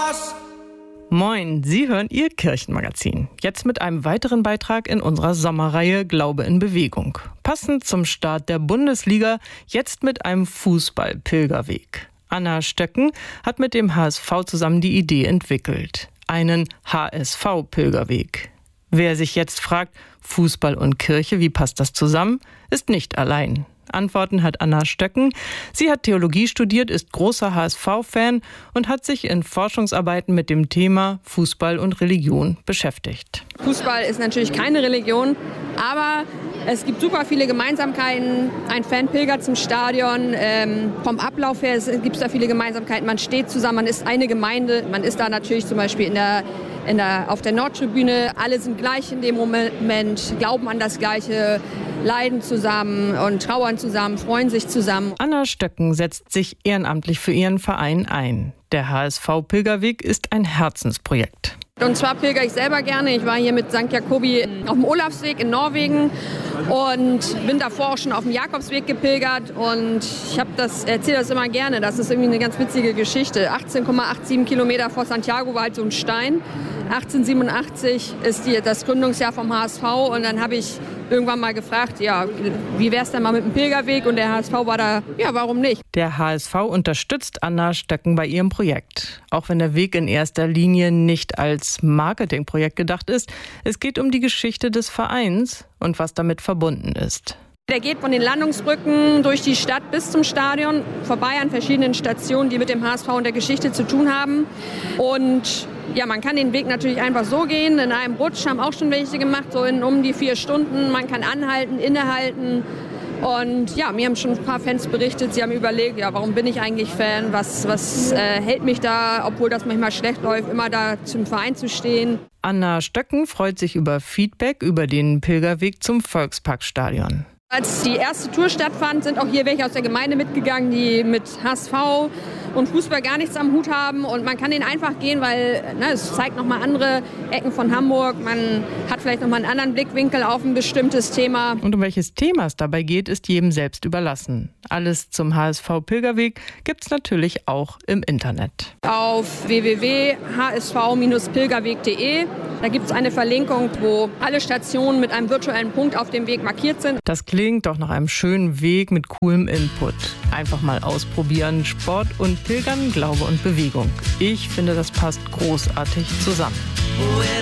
was? Moin, Sie hören Ihr Kirchenmagazin. Jetzt mit einem weiteren Beitrag in unserer Sommerreihe Glaube in Bewegung. Passend zum Start der Bundesliga, jetzt mit einem Fußball-Pilgerweg. Anna Stöcken hat mit dem HSV zusammen die Idee entwickelt. Einen HSV-Pilgerweg. Wer sich jetzt fragt, Fußball und Kirche, wie passt das zusammen, ist nicht allein. Antworten hat Anna Stöcken. Sie hat Theologie studiert, ist großer HSV-Fan und hat sich in Forschungsarbeiten mit dem Thema Fußball und Religion beschäftigt. Fußball ist natürlich keine Religion, aber es gibt super viele Gemeinsamkeiten. Ein Fan pilgert zum Stadion. Vom Ablauf her gibt es da viele Gemeinsamkeiten. Man steht zusammen, man ist eine Gemeinde. Man ist da natürlich zum Beispiel auf der Nordtribüne. Alle sind gleich in dem Moment, glauben an das Gleiche, leiden zusammen und trauern zusammen, freuen sich zusammen. Anna Stöcken setzt sich ehrenamtlich für ihren Verein ein. Der HSV-Pilgerweg ist ein Herzensprojekt. Und zwar pilgere ich selber gerne. Ich war hier mit St. Jakobi auf dem Olafsweg in Norwegen und bin davor auch schon auf dem Jakobsweg gepilgert. Und ich erzähle das immer gerne. Das ist irgendwie eine ganz witzige Geschichte. 18,87 Kilometer vor Santiago war halt so ein Stein. 1887 ist das Gründungsjahr vom HSV. Und dann habe ich irgendwann mal gefragt, ja, wie wäre es denn mal mit dem Pilgerweg? Und der HSV war da, ja, warum nicht? Der HSV unterstützt Anna Stöcken bei ihrem Projekt. Auch wenn der Weg in erster Linie nicht als Marketingprojekt gedacht ist, es geht um die Geschichte des Vereins und was damit verbunden ist. Der geht von den Landungsbrücken durch die Stadt bis zum Stadion, vorbei an verschiedenen Stationen, die mit dem HSV und der Geschichte zu tun haben. Und ja, man kann den Weg natürlich einfach so gehen, in einem Rutsch, haben auch schon welche gemacht, so in um die 4 Stunden. Man kann anhalten, innehalten. Und ja, mir haben schon ein paar Fans berichtet, sie haben überlegt, ja, warum bin ich eigentlich Fan, was hält mich da, obwohl das manchmal schlecht läuft, immer da zum Verein zu stehen. Anna Stöcken freut sich über Feedback über den Pilgerweg zum Volksparkstadion. Als die erste Tour stattfand, sind auch hier welche aus der Gemeinde mitgegangen, die mit HSV und Fußball gar nichts am Hut haben. Und man kann den einfach gehen, weil es zeigt nochmal andere Ecken von Hamburg. Man hat vielleicht nochmal einen anderen Blickwinkel auf ein bestimmtes Thema. Und um welches Thema es dabei geht, ist jedem selbst überlassen. Alles zum HSV-Pilgerweg gibt's natürlich auch im Internet. Auf www.hsv-pilgerweg.de. Da gibt es eine Verlinkung, wo alle Stationen mit einem virtuellen Punkt auf dem Weg markiert sind. Das klingt doch nach einem schönen Weg mit coolem Input. Einfach mal ausprobieren. Sport und Pilgern, Glaube und Bewegung. Ich finde, das passt großartig zusammen.